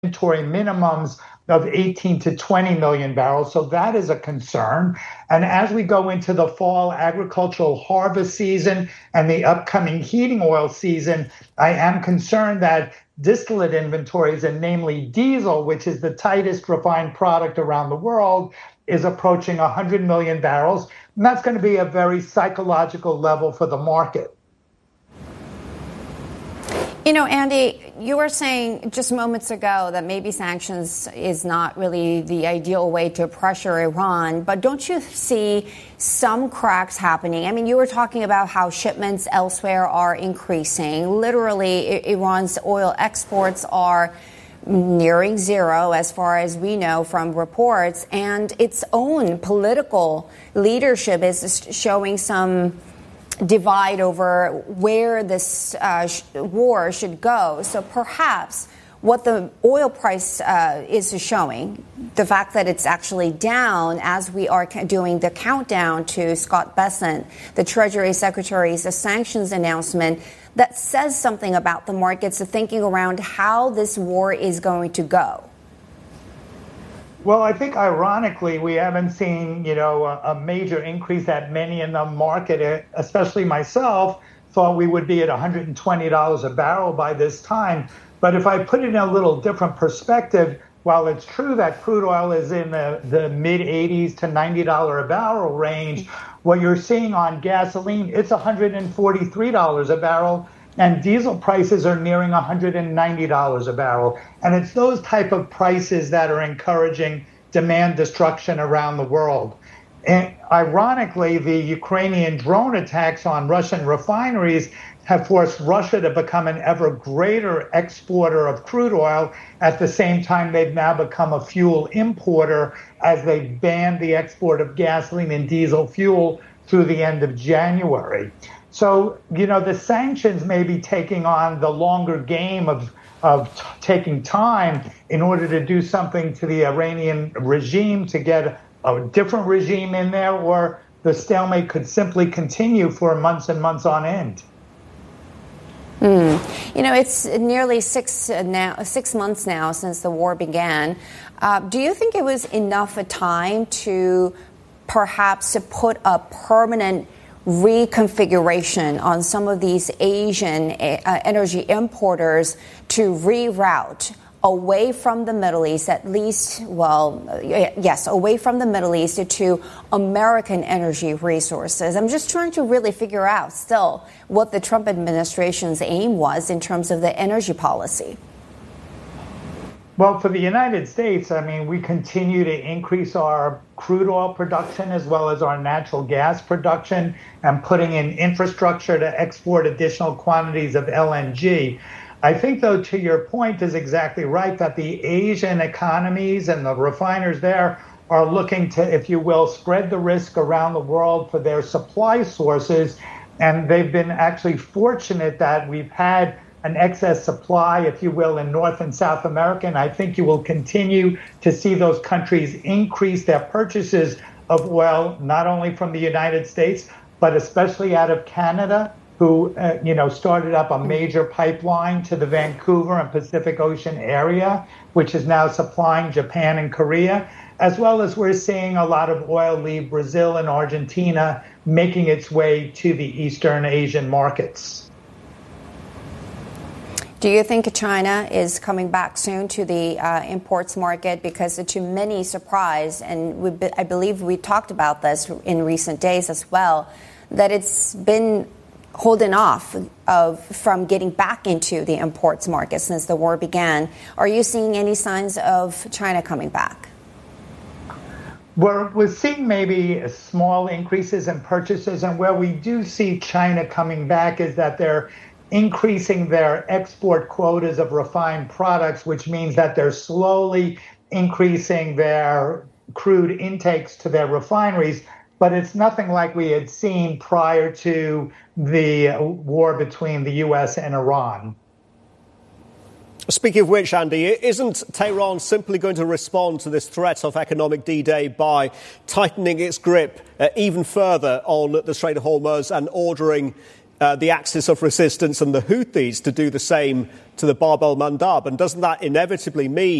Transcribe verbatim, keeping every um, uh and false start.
inventory minimums of eighteen to twenty million barrels. So that is a concern. And as we go into the fall agricultural harvest season and the upcoming heating oil season, I am concerned that distillate inventories, and namely diesel, which is the tightest refined product around the world, is approaching one hundred million barrels. And that's going to be a very psychological level for the market. You know, Andy, you were saying just moments ago that maybe sanctions is not really the ideal way to pressure Iran. But don't you see some cracks happening? I mean, you were talking about how shipments elsewhere are increasing. Literally, Iran's oil exports are nearing zero, as far as we know from reports. And its own political leadership is showing some divide over where this uh, sh- war should go. So perhaps what the oil price uh, is showing, the fact that it's actually down as we are doing the countdown to Scott Bessent, the Treasury Secretary's the sanctions announcement, that says something about the markets, the thinking around how this war is going to go. Well, I think ironically, we haven't seen, you know, a, a major increase that many in the market, especially myself, thought we would be at one hundred twenty dollars a barrel by this time. But if I put it in a little different perspective, while it's true that crude oil is in the, the mid eighties to ninety dollars a barrel range, what you're seeing on gasoline, it's one hundred forty-three dollars a barrel. And diesel prices are nearing one hundred ninety dollars a barrel. And it's those type of prices that are encouraging demand destruction around the world. And ironically, the Ukrainian drone attacks on Russian refineries have forced Russia to become an ever greater exporter of crude oil. At the same time, they've now become a fuel importer as they banned the export of gasoline and diesel fuel through the end of January. So, you know, the sanctions may be taking on the longer game of of t- taking time in order to do something to the Iranian regime to get a different regime in there, or the stalemate could simply continue for months and months on end. Mm. You know, it's nearly six uh, now, six months now since the war began. Uh, do you think it was enough a time to perhaps to put a permanent reconfiguration on some of these Asian uh, energy importers to reroute away from the Middle East, at least, well, yes, away from the Middle East to American energy resources? I'm just trying to really figure out still what the Trump administration's aim was in terms of the energy policy. Well, for the United States, I mean, we continue to increase our crude oil production as well as our natural gas production and putting in infrastructure to export additional quantities of L N G. I think, though, to your point is exactly right, that the Asian economies and the refiners there are looking to, if you will, spread the risk around the world for their supply sources. And they've been actually fortunate that we've had an excess supply, if you will, in North and South America. And I think you will continue to see those countries increase their purchases of oil, not only from the United States, but especially out of Canada, who, uh, you know, started up a major pipeline to the Vancouver and Pacific Ocean area, which is now supplying Japan and Korea, as well as we're seeing a lot of oil leave Brazil and Argentina, making its way to the Eastern Asian markets. Do you think China is coming back soon to the uh, imports market? Because to many surprise, and we be, I believe we talked about this in recent days as well, that it's been holding off of from getting back into the imports market since the war began. Are you seeing any signs of China coming back? We're, we're seeing maybe small increases in purchases, and where we do see China coming back is that they're increasing their export quotas of refined products, which means that they're slowly increasing their crude intakes to their refineries. But it's nothing like we had seen prior to the war between the U S and Iran. Speaking of which, Andy, isn't Tehran simply going to respond to this threat of economic D-Day by tightening its grip uh, even further on the Strait of Hormuz and ordering uh, the Axis of Resistance and the Houthis to do the same to the Bab el-Mandab? And doesn't that inevitably mean